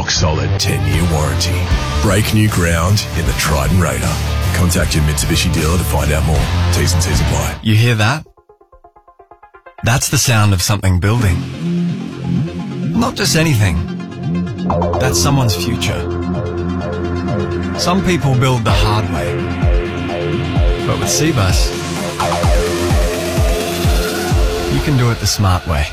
rock-solid 10-year warranty. Break new ground in the Trident Raider. Contact your Mitsubishi dealer to find out more. T's and C's apply. You hear that? That's the sound of something building. Not just anything. That's someone's future. Some people build the hard way. But with Cbus, you can do it the smart way.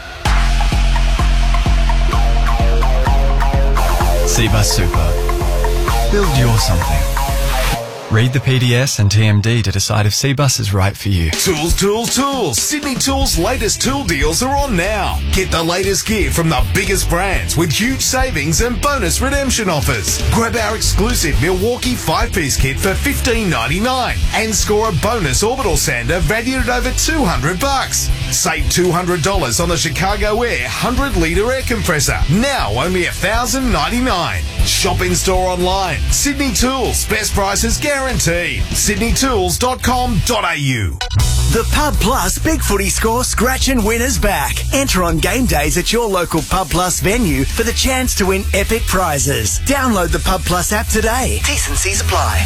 Cbus Super. Build your something. Read the PDS and TMD to decide if Cbus is right for you. Tools, tools, tools. Sydney Tools' latest tool deals are on now. Get the latest gear from the biggest brands with huge savings and bonus redemption offers. Grab our exclusive Milwaukee 5-piece kit for $15.99 and score a bonus orbital sander valued at over $200. Save $200 on the Chicago Air 100-litre air compressor. Now only $1,099. Shop in store online. Sydney Tools. Best prices guaranteed. sydneytools.com.au. The Pub Plus Big Footy Score Scratch and Win is back. Enter on game days at your local Pub Plus venue for the chance to win epic prizes. Download the Pub Plus app today. T's and C's apply.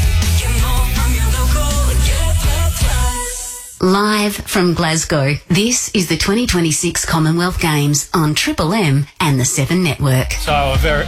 Live from Glasgow, this is the 2026 Commonwealth Games on Triple M and the 7 Network. So a very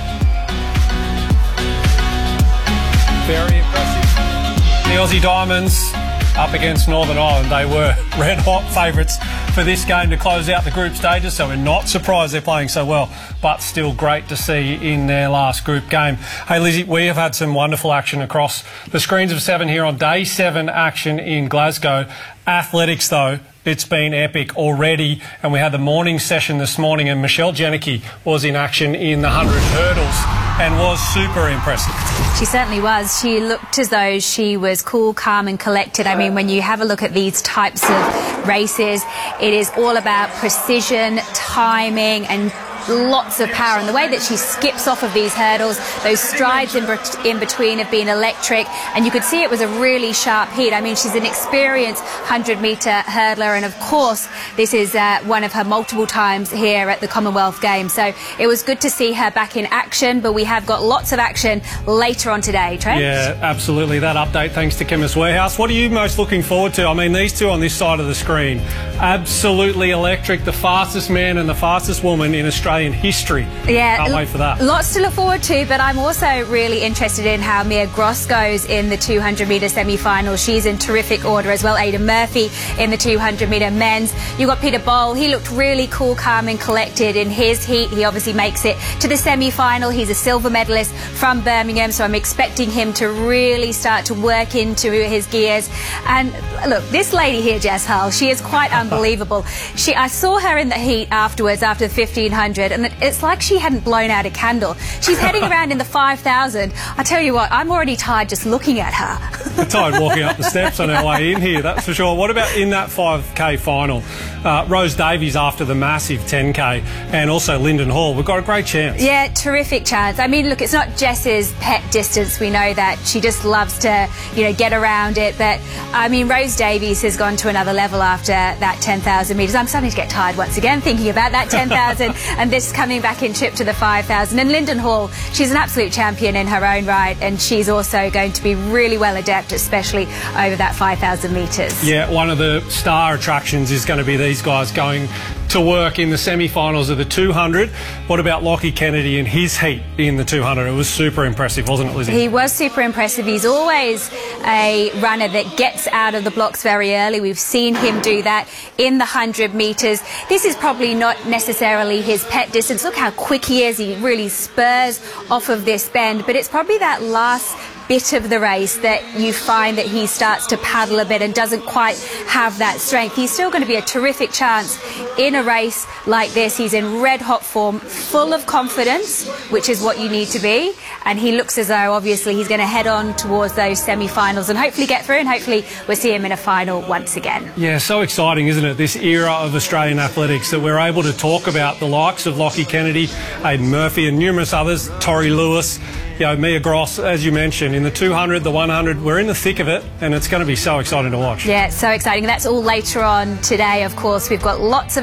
impressive. The Aussie Diamonds up against Northern Ireland. They were red-hot favourites for this game to close out the group stages, so we're not surprised they're playing so well, but still great to see in their last group game. Hey, Lizzie, we have had some wonderful action across the screens of 7 here on Day 7 action in Glasgow. Athletics, though, it's been epic already, and we had the morning session this morning, and Michelle Janicki was in action in the 100 hurdles and was super impressive. She certainly was. She looked as though she was cool, calm and collected. I mean, when you have a look at these types of races, it is all about precision, timing and lots of power, and the way that she skips off of these hurdles, those strides in between have been electric, and you could see it was a really sharp heat. I mean, she's an experienced 100-metre hurdler, and of course this is one of her multiple times here at the Commonwealth Games, so it was good to see her back in action. But we have got lots of action later on today, Trent. Yeah, absolutely. That update thanks to Chemist Warehouse. What are you most looking forward to? I mean, these two on this side of the screen, absolutely electric, the fastest man and the fastest woman in Australia history. Yeah, can't wait for that. Lots to look forward to, but I'm also really interested in how Mia Gross goes in the 200-metre semi-final. She's in terrific order as well. Aidan Murphy in the 200-metre men's. You've got Peter Boll. He looked really cool, calm and collected in his heat. He obviously makes it to the semi-final. He's a silver medalist from Birmingham, so I'm expecting him to really start to work into his gears. And look, this lady here, Jess Hull, she is quite unbelievable. I saw her in the heat afterwards, after the 1500, and it's like she hadn't blown out a candle. She's heading around in the 5,000. I tell you what, I'm already tired just looking at her. We're tired walking up the steps on our way in here, that's for sure. What about in that 5K final? Rose Davies after the massive 10K, and also Lyndon Hall. We've got a great chance. Yeah, terrific chance. I mean, look, it's not Jess's pet distance. We know that. She just loves to, get around it. But, I mean, Rose Davies has gone to another level after that 10,000 metres. I'm starting to get tired once again thinking about that 10,000 and this coming back in trip to the 5,000. And Lyndon Hall, she's an absolute champion in her own right, and she's also going to be really well adept, especially over that 5,000 metres. Yeah, one of the star attractions is going to be these guys going to work in the semi-finals of the 200. What about Lockie Kennedy and his heat in the 200? It was super impressive, wasn't it, Lizzie? He was super impressive. He's always a runner that gets out of the blocks very early. We've seen him do that in the 100 metres. This is probably not necessarily his pet distance. Look how quick he is. He really spurs off of this bend, but it's probably that last bit of the race that you find that he starts to paddle a bit and doesn't quite have that strength. He's still going to be a terrific chance in a race like this. He's in red hot form, full of confidence, which is what you need to be, and he looks as though obviously he's going to head on towards those semi-finals and hopefully get through, and hopefully we'll see him in a final once again. Yeah, so exciting, isn't it, this era of Australian athletics, that we're able to talk about the likes of Lockie Kennedy, Aidan Murphy and numerous others, Tori Lewis, Mia Gross, as you mentioned, in the 200, the 100, we're in the thick of it, and it's going to be so exciting to watch. Yeah, it's so exciting. That's all later on today, of course. We've got lots of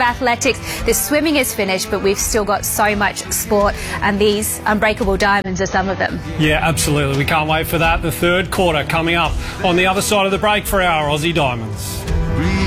athletics. The swimming is finished, but we've still got so much sport, and these unbreakable diamonds are some of them. Yeah, absolutely. We can't wait for that. The third quarter coming up on the other side of the break for our Aussie Diamonds.